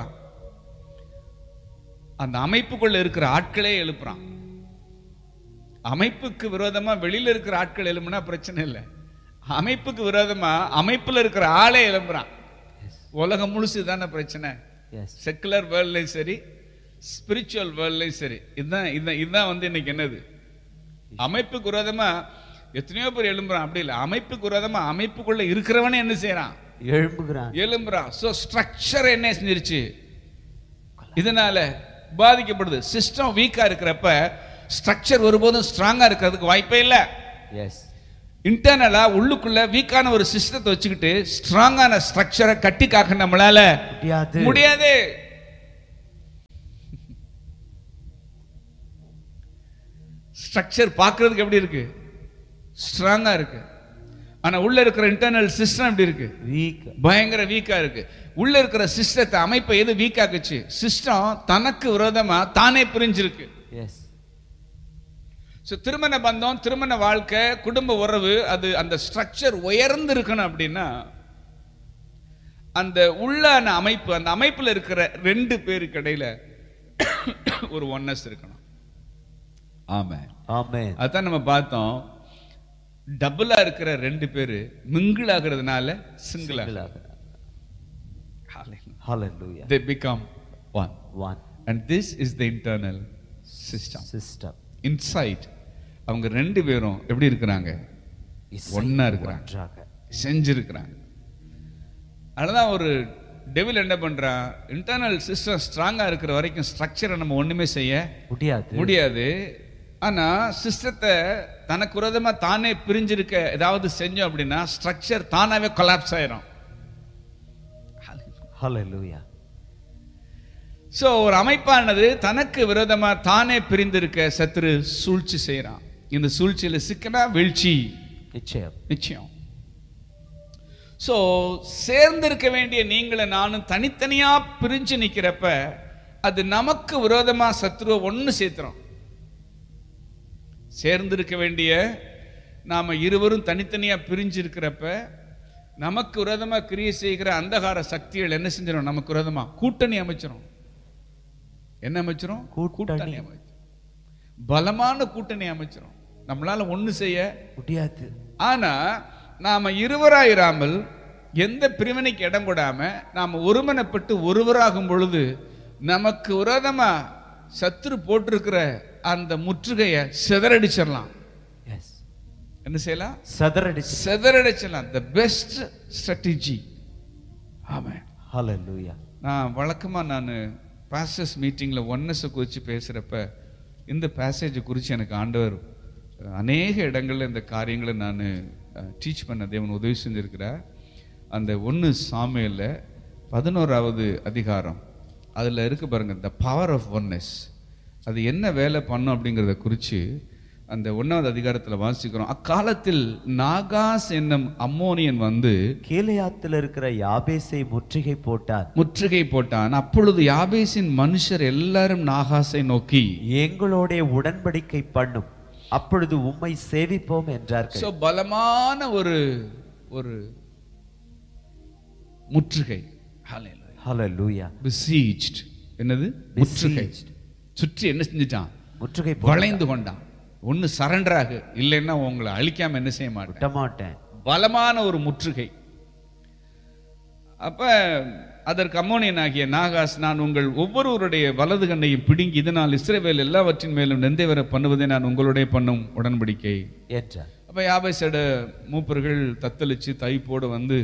அந்த அமைப்புக்குள்ள இருக்கிற ஆட்களே எழுப்புறான். அமைப்புக்கு விரோதமா வெளியில இருக்கிற ஆட்கள் எழுப்புனா பிரச்சனை இல்லை, அமைப்புக்கு விரோதமா அமைப்புல இருக்கிற ஆளே எழும்புறான். உலகம் முழுசு தானே பிரச்சனை. செக்குலர் வேர்ல்ட்லயும் சரி, ஸ்பிரிச்சுவல் வேர்ல்ட்லயும் சரி, இதுதான் இதுதான் இதுதான் வந்து இன்னைக்கு என்னது, அமைப்புக்கு விரோதமா எத்தனையோ பேர் எழும்புறான். அப்படி இல்லை, அமைப்புக்கு விரோதமா அமைப்புக்குள்ள இருக்கிறவனே என்ன செய்யறான், எழும்புகிறான் எழும்புறான். சோ ஸ்ட்ரக்சர் என்ன செஞ்சிருச்சு, இதனால பாதிக்கப்படுது. சிஸ்டம் வீக்கா இருக்கிறப்ப ஸ்ட்ரக்சர் ஒருபோதும் ஸ்ட்ராங்கா இருக்கிறதுக்கு வாய்ப்பே இல்லை. எஸ், இன்டர்னலா உள்ளுக்குள்ள வீக்கான ஒரு சிஸ்டத்தை வச்சுக்கிட்டு ஸ்ட்ராங்கான ஸ்ட்ரக்சரை கட்டி காக்க நம்மளால முடியாது முடியாது. ஸ்ட்ரக்சர் பார்க்கிறதுக்கு எப்படி இருக்கு, ஸ்ட்ராங்கா இருக்கு, ஆனா உள்ள இருக்கிற இன்டர்னல் சிஸ்டம் எப்படி இருக்கு, வீக், பயங்கர வீக்கா இருக்கு. உள்ள இருக்கிற சிஸ்டத்தை அமைப்பை எது வீக் ஆக்குச்சு, சிஸ்டம் தனக்கு விரோதமா தானே பிரிஞ்சிருக்கு. எஸ். திருமண பந்தம், திருமண வாழ்க்கை, குடும்ப உறவு, அது அந்த ஸ்ட்ரக்சர் உயர்ந்து இருக்கணும் அப்படின்னா அந்த உள்ளான அமைப்பு, அந்த அமைப்புல இருக்கிற ரெண்டு பேருக்கு இடையில ஒரு ஒன்னஸ் இருக்கணும். ஆமென் ஆமென். அதான் நம்ம பார்த்தோம், டபுளா இருக்கிற ரெண்டு பேரு மிங்கிள் ஆகிறதுனால சிங்கிள் ஆகுறாங்க. Hallelujah. They become one. One. And this is the internal system. System. Inside அவங்க ரெண்டு பேரும் எப்படி இருக்கிறாங்க, ஒண்ணா இருக்கிறாங்க. செஞ்சிருக்கிறாங்க. அதுதான் ஒரு டெவில் என்ன பண்றான், இன்டர்னல் சிஸ்டம் ஸ்ட்ராங்கா இருக்கிற வரைக்கும் ஸ்ட்ரக்சரை நம்ம ஒண்ணுமே செய்ய முடியாது முடியாது. ஆனா சிஸ்டத்தை தனக்கு விரோதமா தானே பிரிஞ்சிருக்க ஏதாவது செஞ்சோம் அப்படின்னா ஸ்ட்ரக்சர் தானாவே கொலாப்ஸ் ஆயிரும். ஹல்லேலூயா. சோ ஒரு அமைப்பானது தனக்கு விரோதமா தானே பிரிந்திருக்க சத்துரு சூழ்ச்சி செய்யறான். இந்த சூழ்ச்சியில சிக்கனா வீழ்ச்சி நிச்சயம் நிச்சயம். சோ சேர்ந்திருக்க வேண்டிய நீங்கள நானும் தனித்தனியா பிரிஞ்சு நிக்கிறப்ப அது நமக்கு விரோதமா சத்துருவை ஒண்ணு சேர்த்துறோம். சேர்ந்திருக்க வேண்டிய நாம இருவரும் தனித்தனியா பிரிஞ்சு இருக்கிறப்ப நமக்கு விரோதமா கிரியை செய்கிற அந்தகார சக்திகள் என்ன செஞ்சிடும், நமக்கு விரோதமா கூட்டணி அமைச்சிரும். என்ன அமைச்சிரும்? கூட்டணி அமைச்சிரும். பலமான கூட்டணி அமைச்சிரும். நம்மளால ஒண்ணு செய்ய முடியாது. ஆனா நாம இருவராயிராமல் எந்த பிரிவினைக்கு இடம் கொடாம நாம ஒருமனப்பட்டு ஒருவராகும் பொழுது நமக்கு விரோதமா சத்துரு போட்டிருக்கிற அந்த முற்றுகையை சிதறடிச்சிடலாம். என்ன செய்யலாம்? சிதறடி சிதறடிச்சிடலாம். the best strategy. ஆமென். ஹல்லேலூயா. நான் வழக்கமா நான் பாஸ்டர்ஸ் மீட்டிங்ல ஒன்னஸ் குறித்து பேசுறப்ப இந்த பேசேஜ் குறித்து எனக்கு ஆண்டவர் அநேக இடங்கள்ல இந்த காரியங்களை நான் டீச் பண்ண தேவன் உதவி செஞ்சிருக்கிறார். அந்த ஒன்று சாமுவேல்ல பதினோராவது அதிகாரம் அதில் இருக்கு பாருங்க, த பவர் ஆஃப் ஒன்னஸ். அது என்ன வேலை பண்ணும் அப்படிங்கிறத குறித்து அந்த ஒன்னாவது அதிகாரத்தில் வாசிக்கிறோம். அக்காலத்தில் நாகாஸ் என்னும் அம்மோனியன் வந்து கீலேயாத்தில் இருக்கிற யாபேசை முற்றுகை போட்டான் முற்றுகை போட்டான். அப்பொழுது யாபேசின் மனுஷர் எல்லாரும் நாகாசை நோக்கி எங்களோட உடன்படிக்கை பண்ணும், அப்பொழுது உம்மை சேவிப்போம் என்றார்கள். சோ பலமான ஒரு ஒரு முற்றுகை. ஹல்லேலூயா. besieged. என்னது? முற்றுகை. சுற்றி என்ன செஞ்சிட்டான்? முற்றுகை வளைந்து கொண்டான். ஒன்னு சரண்டர் ஆகு, இல்லைன்னா உங்களை அழிக்காம என்ன செய்ய மாட்டேன். பலமான ஒரு முற்றுகை. அப்ப அதற்கு அம்மோனியன் ஆகிய நாகாஸ், நான் உங்கள் ஒவ்வொருவருடைய வலது கண்ணையும் பிடுங்கி இதனால் இஸ்ரவேல் எல்லாவற்றின் மேலும் நெந்தை வர பண்ணுவதை நான் உங்களுடைய பண்ணும் உடன்படிக்கை என்றார். அப்ப யாபேசோட மூப்பர்கள் தத்தளிச்சு தைப்போடு வந்து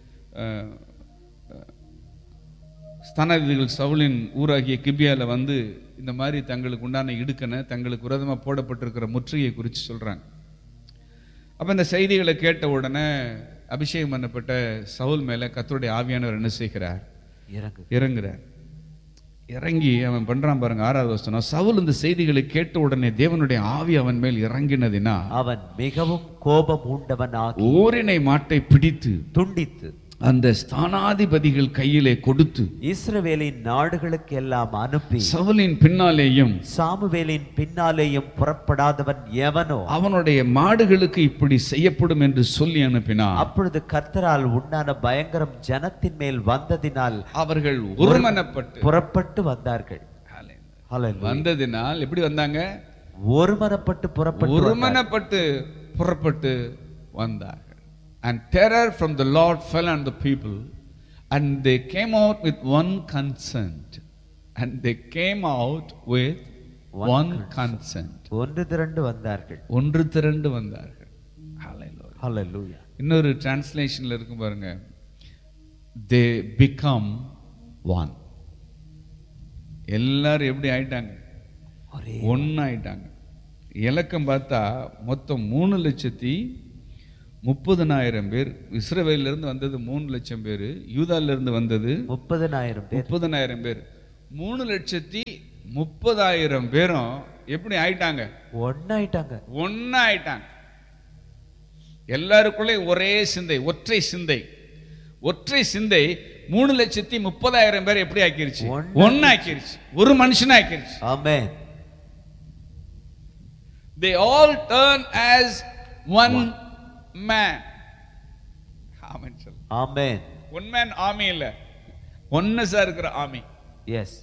ஸ்தானாதிபதிகள் சவுலின் ஊராகிய கிபியால வந்து இந்த மாதிரி தங்களுக்கு உண்டான இடுக்கனை தங்களுக்கு விரோதமாக போடப்பட்டிருக்கிற முற்றுகையை குறித்து சொல்றாங்க. அப்ப இந்த செய்திகளை கேட்ட உடனே அபிஷேகம் பண்ணப்பட்ட சவுல் மேல கர்த்தருடைய ஆவியானவர் என்ன செய்கிறார்? இறங்குறார். இறங்கி அவன் பண்றான் பாருங்க, ஆறாவது வசனம். சவுல் இந்த செய்திகளை கேட்ட உடனே தேவனுடைய ஆவி அவன் மேல் இறங்கினதினா அவன் மிகவும் கோபம் உண்டவனாகி ஓரினை மாட்டை பிடித்து துண்டித்து அந்த ஸ்தானாதிபதிகள் கையிலே கொடுத்து இஸ்ரவேலின் நாடுகளுக்கு எல்லாம் அனுப்பி சவுலின் பின்னாலேயும் சாமுவேலின் பின்னாலேயும் புறப்படாதவன் எவனோ அவனுடைய மாடுகளுக்கு இப்படி செய்யப்படும் என்று சொல்லி அனுப்பினார். அப்பொழுது கர்த்தரால் உண்டான பயங்கரம் ஜனத்தின் மேல் வந்ததினால் அவர்கள் ஒருமனப்பட்டு புறப்பட்டு வந்தார்கள். வந்ததினால் எப்படி வந்தாங்க? ஒருமனப்பட்டு புறப்பட்டு ஒருமனப்பட்டு புறப்பட்டு வந்தார்கள். And terror from the Lord fell on the people, and they came out with one consent. And they came out with one, one consent. ஒன்று திரண்டு வந்தார்கள். ஒன்று திரண்டு வந்தார்கள். Hallelujah. Hallelujah. இன்னொரு டிரான்ஸ்லேஷன்ல இருக்கும் பாருங்க, they become one. எல்லாரும் எப்படி ஆயிட்டாங்க? ஒன்னு ஆயிட்டாங்க. இலக்கம் பார்த்தா மொத்தம் மூணு லட்சத்தி முப்பதனாயிரம் பேர். இஸ்ரவேலில இருந்து வந்தது மூணு லட்சம் பேர், யூதால இருந்து வந்தது முப்பதனாயிரம் பேர். முப்பதனாயிரம் பேர். மூணு லட்சத்தி முப்பதாயிரம் பேரும் எப்படி ஆயிட்டாங்க? ஒன்னாயிட்டாங்க. ஒன்னாயிட்டாங்க. எல்லாருக்குள்ளே ஒரே சிந்தை, ஒற்றை சிந்தை. ஒற்றை சிந்தை மூணு லட்சத்தி முப்பதாயிரம் பேர் எப்படி ஆக்கிருச்சு? ஒன்னு ஆக்கிருச்சு. ஒரு மனுஷன் ஆக்கிருச்சு. ஆமென். They all turn as one, one. man. ஆமென் சொல்லுங்க. ஆமென். ஒன் மேன் ஆர்மி இல்ல, ஒன்னஸா இருக்கிற ஆர்மி. எஸ்.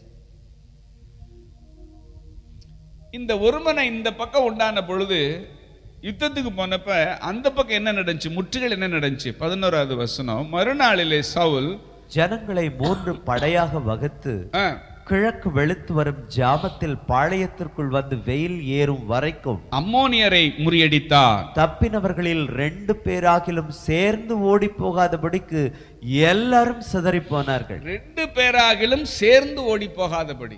இந்த ஒருமனை இந்த பக்கம் உண்டான பொழுது யுத்தத்துக்கு போனப்ப அந்த பக்கம் என்ன நடந்துச்சு? முற்றுகள் என்ன நடந்துச்சு? பதினோராவது வசனம். மறுநாளிலே சவுல் ஜனங்களை மூன்று படையாக வகுத்து கிழக்கு வெளுத்து வரும் ஜாமத்தில் பாளையத்திற்குள் வந்து வெயில் ஏறும் வரைக்கும் அம்மோனியரை முறியடித்தார். தப்பினவர்களில் ரெண்டு பேராகிலும் சேர்ந்து ஓடி போகாதபடிக்கு எல்லாரும் சிதறி போனார்கள். ரெண்டு பேராகிலும் சேர்ந்து ஓடி போகாதபடி.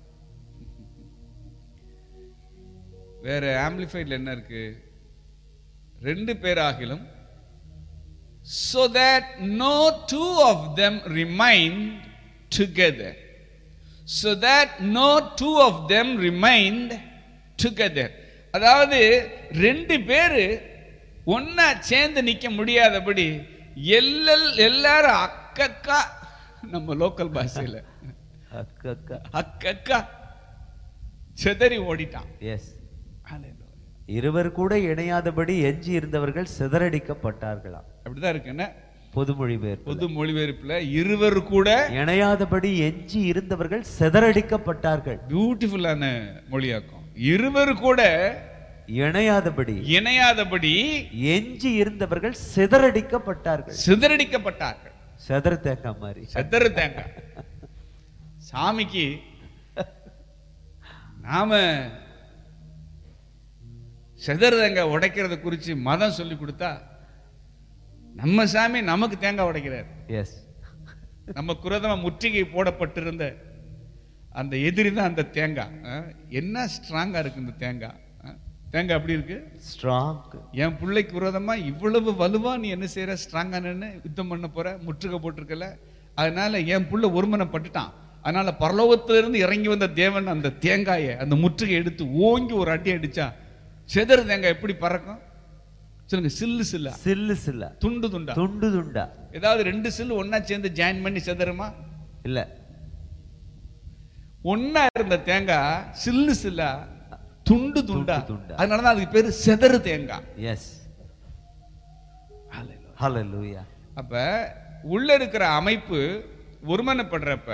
வேற ஆம்பிளிஃபைட்ல என்ன இருக்கு? ரெண்டு பேராகிலும், so that no two of them remained together. So that no two of them remained together. அதாவது ரெண்டு பேரு ஒன்னா சேர்ந்து நிக்க முடியாதபடி எல்லல் எல்லாரும் அக்கக்கா, நம்ம லோக்கல் பாஷையில அக்கக்கா அக்கக்கா சிதறி ஓடிட்டான். எஸ். இருவர் கூட இணையாதபடி எஞ்சி இருந்தவர்கள் சிதறடிக்கப்பட்டார்களாம். அப்படிதான் இருக்கு. என்ன பொதுமொழிபெயர்ப்பு? பொது மொழிபெயர்ப்புல இருவர் கூட இணையாதபடி எஞ்சி இருந்தவர்கள் சிதறடிக்கப்பட்டார்கள். பியூட்டிஃபுல்லான மொழியாக்கம். இருவர் கூட இணையாதபடி இணையாதபடி எஞ்சி இருந்தவர்கள் சிதறடிக்கப்பட்டார்கள். சிதறடிக்கப்பட்டார்கள். செதறு தேங்காய் மாதிரி. செதறு தேங்காய். சாமிக்கு நாம செதறு தேங்காய் உடைக்கிறத குறிச்சு மதம் சொல்லி கொடுத்தா, நம்ம சாமி நமக்கு தேங்காய் உடைக்கிறார். எஸ். நம்ம குரதமா முற்றுகை போடப்பட்டிருந்த அந்த எதிரி தான் அந்த தேங்காய். என்ன ஸ்ட்ராங்கா இருக்கு இந்த தேங்காய். தேங்காய் அப்படி இருக்கு, ஸ்ட்ராங். என் பிள்ளைக்கு விரோதமா இவ்வளவு வலுவா நீ என்ன செய்யற, ஸ்ட்ராங்கா நின்று யுத்தம் பண்ண போற, முற்றுகை போட்டிருக்கல. அதனால என் புள்ள ஒருமனப்பட்டுட்டான். அதனால பரலோகத்திலிருந்து இறங்கி வந்த தேவன் அந்த தேங்காயை, அந்த முற்றுகை எடுத்து ஓங்கி ஒரு அடி அடிச்சா செதறு தேங்காய் எப்படி பறக்கும் சொல்லுங்க? சில்லு சில்லா, சில்லு சில்லா, துண்டு துண்டா, துண்டு துண்டா. ஏதாவது ரெண்டு சில்லு ஒன்னா சேர்ந்து ஜாயின் பண்ணி செதறுமா? இல்ல. ஒன்னா இருந்த தேங்காய் சில்லு சில்லா, துண்டு துண்டா. அதனாலதான் அதுக்கு பேரு செதறு தேங்காய். எஸ். ஹல்லேலூயா. அப்ப உள்ள இருக்கிற அமைப்பு ஒருமனப்படுறப்ப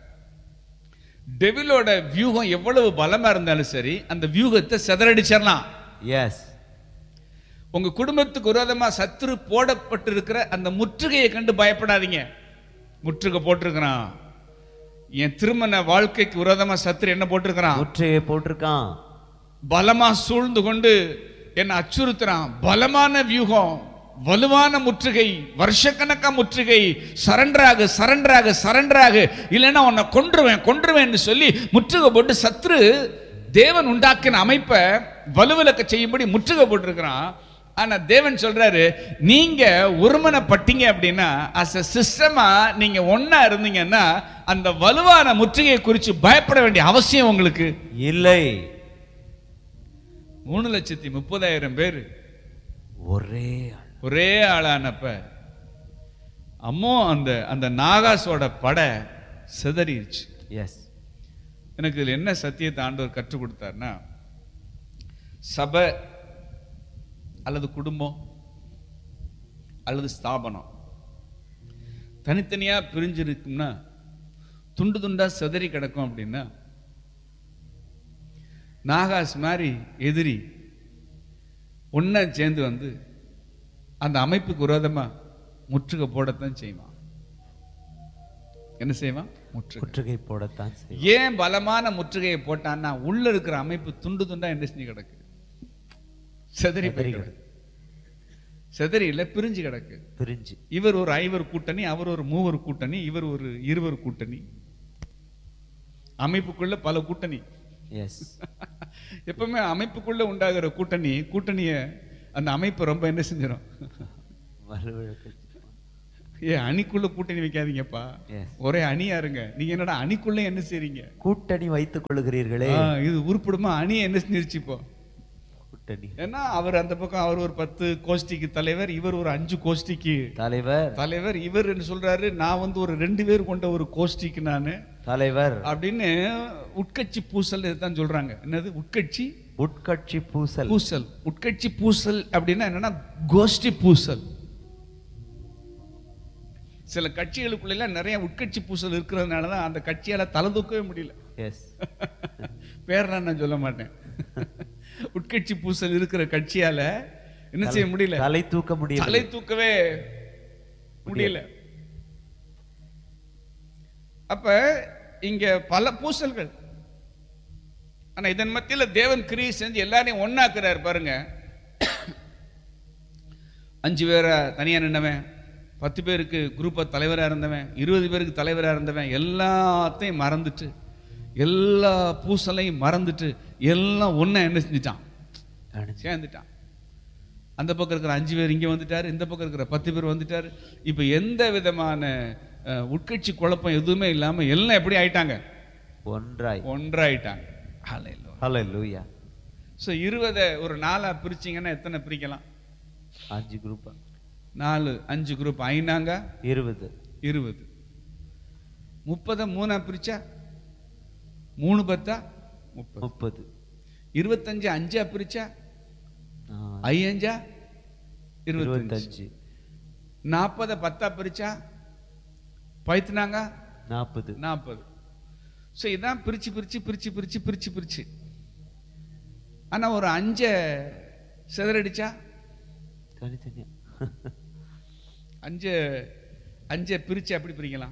டெவிலோட வியூகம் எவ்வளவு பலமா இருந்தாலும் சரி, அந்த வியூகத்தை செதறடிச்சிடலாம். எஸ். உங்க குடும்பத்துக்கு விரோதமா சத்துரு போடப்பட்டிருக்கிற அந்த முற்றுகையை கண்டு பயப்படாதீங்க. முற்றுகை போட்டிருக்கிறான். என் திருமண வாழ்க்கைக்கு விரோதமா சத்துரு என்ன போட்டிருக்கிறான்? முற்றுகை போட்டிருக்கான். பலமா சூழ்ந்து கொண்டு என்ன அச்சுறுத்துறான். பலமான வியூகம், வலுவான முற்றுகை, வருஷக்கணக்கா முற்றுகை. சரண்டராக சரண்டராக சரண்டராக, இல்லைன்னா உன்னை கொன்றுவேன் கொன்றுவேன்னு சொல்லி முற்றுகை போட்டு சத்ரு தேவன் உண்டாக்கின அமைப்பை வலுவிலக்க செய்யும்படி முற்றுகை போட்டிருக்கிறான். ஆனா தேவன் சொல்றாரு, நீங்க ஒருமனப்பட்டீங்க அப்படின்னா, அஸ் எ சிஸ்டமா நீங்க ஒன்னா இருந்தீங்கன்னா அந்த வலுவான முற்றுகையை குறித்து பயப்பட வேண்டிய அவசியம் உங்களுக்கு இல்லை. மூணு லட்சத்தி முப்பதாயிரம் பேர் ஒரே ஒரே ஆளானப்ப அம்மோ அந்த அந்த நாகாசோட படை சிதறிடுச்சு. எஸ். எனக்கு இதுல என்ன சத்தியத்தை ஆண்டவர் கற்றுக் கொடுத்தார்னா, சபை அல்லது குடும்பம் அல்லது ஸ்தாபனம் தனித்தனியா பிரிஞ்சு இருக்கும்னா, துண்டு துண்டா சிதறி கிடக்கும் அப்படின்னா, நாகாஸ் மாதிரி எதிரி ஒன்னா சேர்ந்து வந்து அந்த அமைப்புக்கு விரோதமா முற்றுகை போடத்தான் செய்வான். என்ன செய்வான்? முற்றுகை போடத்தான். ஏன் பலமான முற்றுகையை போட்டான்னா, உள்ள இருக்கிற அமைப்பு துண்டு துண்டா என்ன செஞ்சு கிடக்கு, செதறி கிடக்கு. செதறி இல்ல, பிரிஞ்சு கிடக்கு. பிரிஞ்சு. இவர் ஒரு ஐவர் கூட்டணி, அவர் ஒரு மூவர் கூட்டணி, இவர் ஒரு இருவர் கூட்டணி. அமைப்புக்குள்ள பல கூட்டணி. எஸ். எப்பவுமே அமைப்புக்குள்ள உண்டாகிற கூட்டணி கூட்டணிய அந்த அமைப்பு ரொம்ப என்ன செஞ்சிடும், ஏ அணிக்குள்ள கூட்டணி வைக்காதீங்கப்பா, ஒரே அணியா இருங்க. நீங்க என்னடா அணிக்குள்ள என்ன செய்றீங்க, கூட்டணி வைத்துக் கொள்ளுகிறீர்களே, இது உருப்படுமா? அணி என்ன செஞ்சிருச்சு இப்போ கூட்டணி. ஏன்னா அவர் அந்த பக்கம் அவர் ஒரு பத்து கோஷ்டிக்கு தலைவர், இவர் ஒரு அஞ்சு கோஷ்டிக்கு தலைவர் தலைவர் இவர் என்ன சொல்றாரு, நான் வந்து ஒரு ரெண்டு பேர் கொண்ட ஒரு கோஷ்டிக்கு நானு தலைவர் அப்படின்னு உட்கட்சி பூசல் தான் சொல்றாங்க. என்னது உட்கட்சி? உட்கட்சி பூசல். பூசல் உட்கட்சி பூசல் அப்படின்னா என்னன்னா கோஷ்டி பூசல். சில கட்சிகளுக்குள்ள நிறைய உட்கட்சி பூசல் இருக்கிறதுனாலதான் அந்த கட்சியால தலை தூக்கவே முடியல. எஸ். பேரெல்லாம் நான் சொல்ல மாட்டேன். உட்கட்சி பூசல் இருக்கிற கட்சியால என்ன செய்ய முடியல, தலை தூக்க முடியல, தலை தூக்கவே முடியல. அப்ப இங்க பல பூசல்கள். ஆனா இதன் மத்தியில் தேவன் கிரியை செஞ்சு எல்லாரையும் ஒன்னாக்குறாரு பாருங்க. அஞ்சு பேரை தனியா நின்றவன், பத்து பேருக்கு குரூப்பை தலைவராக இருந்தவன், இருபது பேருக்கு தலைவராக இருந்தவன் எல்லாத்தையும் மறந்துட்டு, எல்லா பூசலையும் மறந்துட்டு எல்லாம் ஒன்ன என்ன செஞ்சுட்டான், சேர்ந்துட்டான். அந்த பக்கம் இருக்கிற அஞ்சு பேர் இங்கே வந்துட்டாரு, இந்த பக்கம் இருக்கிற பத்து பேர் வந்துட்டாரு. இப்போ எந்த விதமான உட்கட்சி குழப்பம் எதுவுமே இல்லாமல் எல்லாம் எப்படி ஆயிட்டாங்க, ஒன்றாய் ஒன்றாயிட்டாங்க. ஹல்லேலூயா. ஸோ இருபதை ஒரு நாலா பிரிச்சிங்கன்னா எத்தனை பிரிக்கலாம்? அஞ்சு குரூப், நாலு அஞ்சு குரூப், ஐநாங்க இருபது, இருபது. முப்பதை மூணா பிரிச்சா மூணு பத்தா முப்பது, முப்பது. இருபத்தஞ்சு அஞ்சா பிரிச்சா ஐயஞ்சா இருபத்தஞ்சு. நாற்பதை பத்தா பிரிச்சா பைத்துனாங்க நாற்பது, நாற்பது. ஸோ இதான் பிரிச்சு பிரிச்சு பிரிச்சு பிரிச்சு பிரிச்சு பிரிச்சு. ஆனா ஒரு அஞ்ச சிதறடிச்சா தனித்தனியா அஞ்ச அஞ்ச பிரிச்சு அப்படி பிரிக்கலாம்.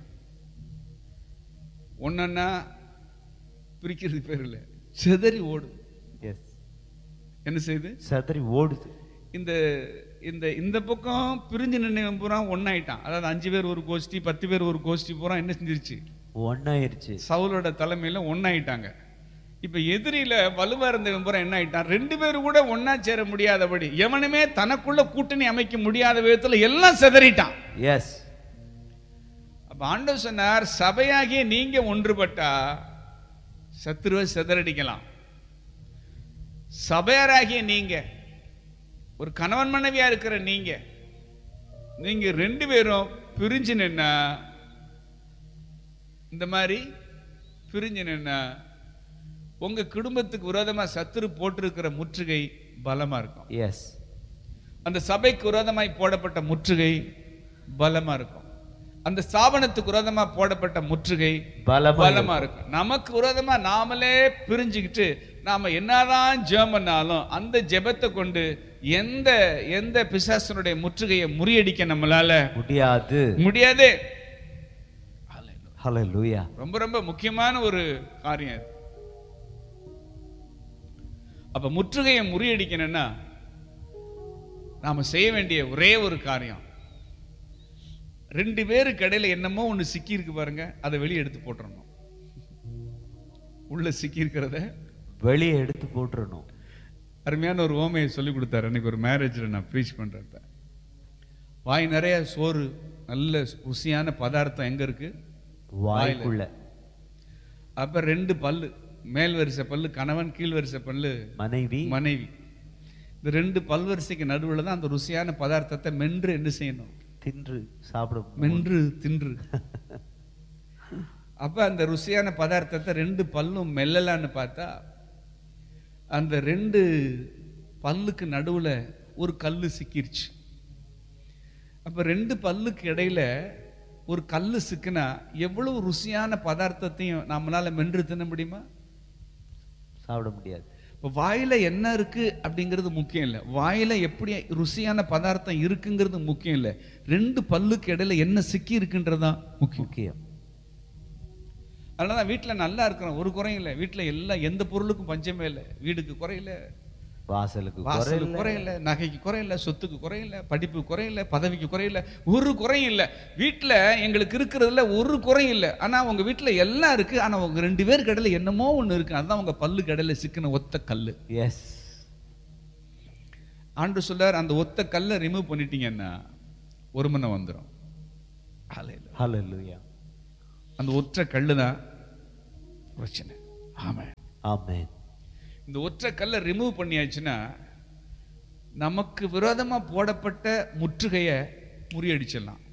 ஒன்னா பிரிக்கிறது பேர் இல்லை, சிதறி ஓடும். என்ன செய்யுது? சிதறி ஓடுது. இந்த இந்த இந்த பக்கம் பிரிஞ்சு நின்று பூரா ஒன்னாயிட்டான். அதாவது அஞ்சு பேர் ஒரு கோஷ்டி, பத்து பேர் ஒரு கோஷ்டி பூரா என்ன செஞ்சிருச்சு, ஒன்னாயிருச்சு. சவுலோட தலைமையில ஒன்னாயிட்டாங்க. இப்ப எதிரியில வலுவா இருந்தவன் பூரா என்ன ஆயிட்டான், ரெண்டு பேரும் கூட ஒன்னா சேர முடியாதபடி, எவனுமே தனக்குள்ள கூட்டணி அமைக்க முடியாத விதத்துல எல்லாம் சிதறிட்டான். எஸ். அப்ப ஆண்டவர் சொன்னார், சபையாகிய நீங்க ஒன்றுபட்டா சத்துருவை சிதறடிக்கலாம். சபையாராகிய நீங்க, ஒரு கணவன் மனைவியா இருக்கிற நீங்க, நீங்க ரெண்டு பேரும் பிரிஞ்சு நின்னா, இந்த மாதிரி பிரிஞ்சு நின்னா உங்க குடும்பத்துக்கு விரோதமா சத்துரு போட்டிருக்கிற முற்றுகை பலமா இருக்கும். எஸ். அந்த சபைக்கு விரோதமாய் போடப்பட்ட முற்றுகை பலமா இருக்கும். அந்த ஸ்தாபனத்துக்கு விரோதமா போடப்பட்ட முற்றுகை பலமா இருக்கும். நமக்கு விரோதமா நாமளே பிரிஞ்சுக்கிட்டு நாம என்னதான் ஜெபம் பண்ணாலும் அந்த ஜெபத்தை கொண்டு எந்த எந்த பிசாசனுடைய முற்றுகையை முறியடிக்க நம்மளால முடியாது முடியாது. ஹல்லேலூயா. ரொம்ப ரொம்ப முக்கியமான ஒரு காரியம் இது. அப்ப முற்றுகையை முறியடிக்கணும்னா நாம செய்ய வேண்டிய ஒரே ஒரு காரியம், ரெண்டு பேருக்கு இடையில என்னமோ ஒண்ணு சிக்கி இருக்கு பாருங்க, அதை வெளியே எடுத்து போட்டுறணும். உள்ள சிக்கி இருக்கிறத வெளியே எடுத்து போட்டுறணும். அருமையான ஒரு ஓமையை சொல்லி கொடுத்தாரு அன்னைக்கு ஒரு மேரேஜ்ல நான் ப்ரீச் பண்றப்ப. வாய் நிறைய சோறு, நல்ல ருசியான பதார்த்தம் எங்க இருக்கு, வாய்க்குள்ள. அப்ப ரெண்டு பல்லு, மேல் வரிசை பல்லு கணவன், கீழ் வரிசை பல்லு மனைவி மனைவி இந்த ரெண்டு பல்வரிசைக்கு நடுவில் தான் அந்த ருசியான பதார்த்தத்தை மென்று என்ன செய்யணும், தின்று சாப்பிடும், மென்று தின்று. அப்ப அந்த ருசியான பதார்த்தத்தை ரெண்டு பல்லும் மெல்லலான்னு பார்த்தா அந்த ரெண்டு பல்லுக்கு நடுவுல ஒரு கல்லு சிக்கிருச்சு. அப்ப ரெண்டு பல்லுக்கு இடையில ஒரு கல்லு சிக்கினா எவ்வளவு ருசியான பதார்த்தத்தையும் நம்மளால மென்று தின்ன முடியுமா? சாப்பிட முடியாது. இப்போ வாயில என்ன இருக்கு அப்படிங்கிறது முக்கியம் இல்லை, வாயில எப்படி ருசியான பதார்த்தம் இருக்குங்கிறது முக்கியம் இல்லை, ரெண்டு பல்லுக்கு இடையில என்ன சிக்கி இருக்குன்றதான் முக்கியம் முக்கியம் அதனாலதான் வீட்டுல நல்லா இருக்கிறோம், ஒரு குறையும் இல்லை. வீட்டுல எல்லாம் எந்த பொருளுக்கும் பஞ்சமே இல்லை. வீடுக்கு குறையில, வாசலுக்கு வாசலுக்கு குறையில, நகைக்கு குறையில, சொத்துக்கு குறையில, படிப்பு குறையில, பதவிக்கு குறையில, ஒரு குறையும் இல்லை. வீட்டுல எங்களுக்கு இருக்கிறதுல ஒரு குறையும் இல்லை. ஆனா உங்க வீட்டுல எல்லாம் இருக்கு, ஆனா உங்க ரெண்டு பேருக்கு இடையில என்னமோ ஒண்ணு இருக்கு, அதுதான் உங்க பல்லுக்கு இடையில சிக்கின ஒத்த கல்லு. எஸ். ஆண்டு சொல்லார், அந்த ஒத்த கல்லை ரிமூவ் பண்ணிட்டீங்கன்னா ஒரு மணி வந்துடும். ஹல்லேலூயா. அந்த ஒற்றை கல்லு தான் பிரச்சனை. ஆமென் ஆமென். இந்த ஒற்றை கல்லை ரிமூவ் பண்ணியாச்சுன்னா நமக்கு விரோதமா போடப்பட்ட முற்றுகையை முறியடிச்சிடலாம்.